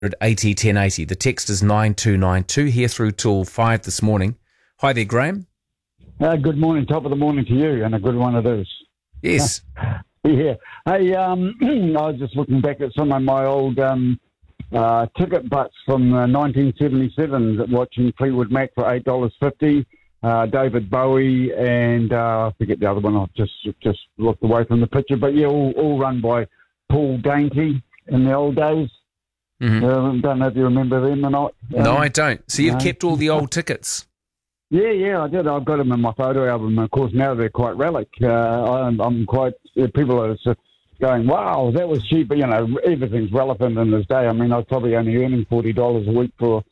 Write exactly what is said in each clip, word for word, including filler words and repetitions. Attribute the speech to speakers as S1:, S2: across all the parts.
S1: eighty ten eighty. The text is nine two nine two, here through till five this morning. Hi there, Graham.
S2: Uh, good morning, top of the morning to you, and a good one it is.
S1: Yes.
S2: Yeah. Hey, um, I was just looking back at some of my old um, uh, ticket butts from uh, nineteen seventy-seven, watching Fleetwood Mac for eight dollars fifty, uh, David Bowie, and uh, I forget the other one. I've just just looked away from the picture, but yeah, all, all run by Paul Dainty in the old days. Mm-hmm. Uh, don't know if you remember them or not. Um,
S1: no, I don't. So you've
S2: no.
S1: kept all the old tickets?
S2: Yeah, yeah, I did. I've got them in my photo album. Of course, now they're quite relic. Uh, I'm, I'm quite. People are going, "Wow, that was cheap." But you know, everything's relevant in this day. I mean, I was probably only earning forty dollars a week for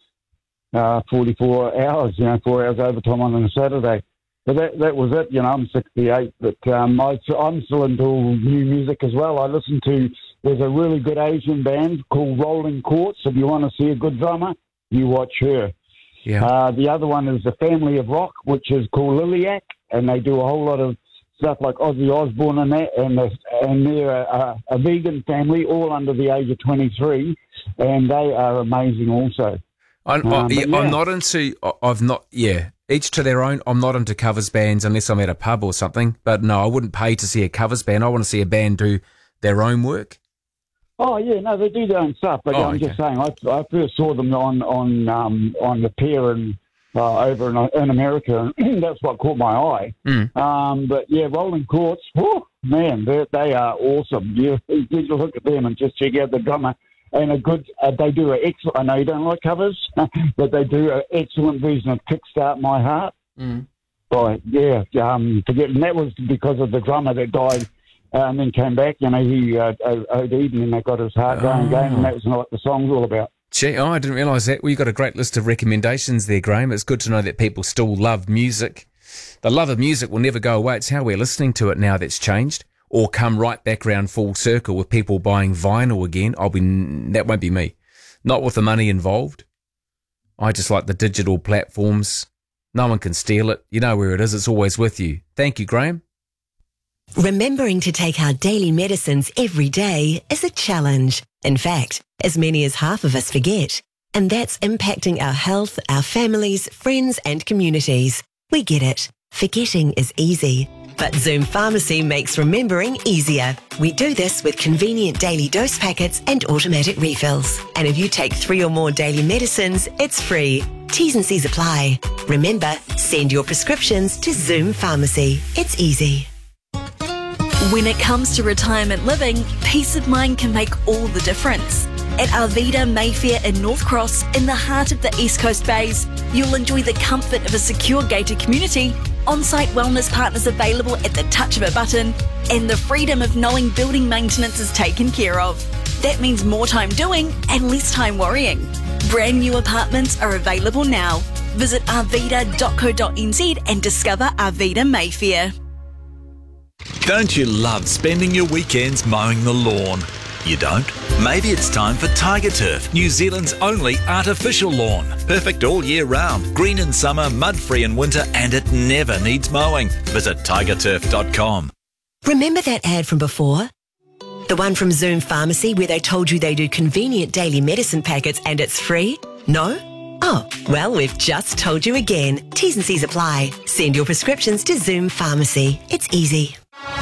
S2: uh, forty-four hours. You know, four hours overtime on a Saturday. But that that was it. You know, I'm sixty-eight, but um, I, I'm still into new music as well. I listen to. There's a really good Asian band called Rolling Quartz. If you want to see a good drummer, you watch her.
S1: Yeah.
S2: Uh, the other one is the Family of Rock, which is called Liliac, and they do a whole lot of stuff like Ozzy Osbourne and that, and, the, and they're a, a vegan family, all under the age of twenty-three, and they are amazing also.
S1: I'm, um, yeah, yeah. I'm not into, I've not, yeah, each to their own. I'm not into covers bands unless I'm at a pub or something, but no, I wouldn't pay to see a covers band. I want to see a band do their own work.
S2: Oh yeah, no, they do their own stuff. But oh, I'm okay. just saying, I, I first saw them on on um, on the pier and uh, over in, in America, and that's what caught my eye. Mm. Um, but yeah, Rolling Quartz, whew, man, they they are awesome. You, you look at them and just check out the drummer. And a good, uh, they do an excellent. I know you don't like covers, but they do an excellent version of "Kickstart My Heart." Mm. Right, yeah, um, forget, and that was because of the drummer that died. Uh, and then came back, you know, he uh, OD'd and then they got his heart going
S1: oh.
S2: again, and that was what the song's all about.
S1: Gee, oh, I didn't realise that. Well, you've got a great list of recommendations there, Graham. It's good to know that people still love music. The love of music will never go away. It's how we're listening to it now that's changed, or come right back round full circle with people buying vinyl again. I'll be that won't be me. Not with the money involved. I just like the digital platforms. No one can steal it. You know where it is. It's always with you. Thank you, Graham.
S3: Remembering to take our daily medicines every day is a challenge. In fact, as many as half of us forget. And that's impacting our health, our families, friends and communities. We get it. Forgetting is easy. But Zoom Pharmacy makes remembering easier. We do this with convenient daily dose packets and automatic refills. And if you take three or more daily medicines, it's free. T's and C's apply. Remember, send your prescriptions to Zoom Pharmacy. It's easy.
S4: When it comes to retirement living, peace of mind can make all the difference. At Arvida Mayfair in North Cross, in the heart of the East Coast Bays, you'll enjoy the comfort of a secure gated community, on-site wellness partners available at the touch of a button, and the freedom of knowing building maintenance is taken care of. That means more time doing and less time worrying. Brand new apartments are available now. Visit arvida dot co dot n z and discover Arvida Mayfair.
S5: Don't you love spending your weekends mowing the lawn? You don't? Maybe it's time for Tiger Turf, New Zealand's only artificial lawn. Perfect all year round, green in summer, mud-free in winter, and it never needs mowing. Visit tiger turf dot com.
S3: Remember that ad from before? The one from Zoom Pharmacy where they told you they do convenient daily medicine packets and it's free? No? Oh, well, we've just told you again. T's and C's apply. Send your prescriptions to Zoom Pharmacy. It's easy.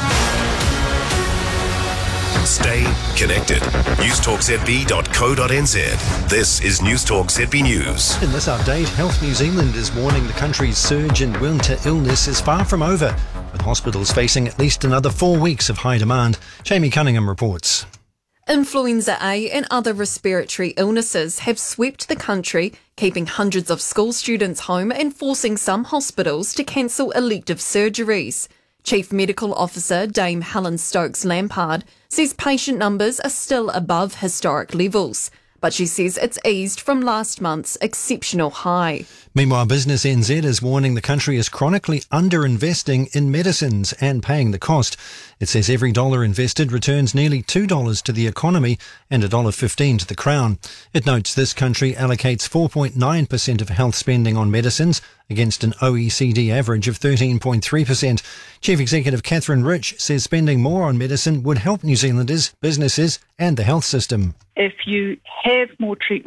S6: Stay connected. newstalk z b dot co dot n z. This is Newstalk Z B News.
S7: In this update, Health New Zealand is warning the country's surge in winter illness is far from over, with hospitals facing at least another four weeks of high demand. Jamie Cunningham reports.
S8: Influenza A and other respiratory illnesses have swept the country, keeping hundreds of school students home and forcing some hospitals to cancel elective surgeries. Chief Medical Officer Dame Helen Stokes Lampard says patient numbers are still above historic levels, but she says it's eased from last month's exceptional high.
S7: Meanwhile, Business N Z is warning the country is chronically underinvesting in medicines and paying the cost. It says every dollar invested returns nearly two dollars to the economy and one dollar fifteen to the Crown. It notes this country allocates four point nine percent of health spending on medicines, against an O E C D average of thirteen point three percent. Chief Executive Catherine Rich says spending more on medicine would help New Zealanders, businesses and the health system.
S9: If you have more treatment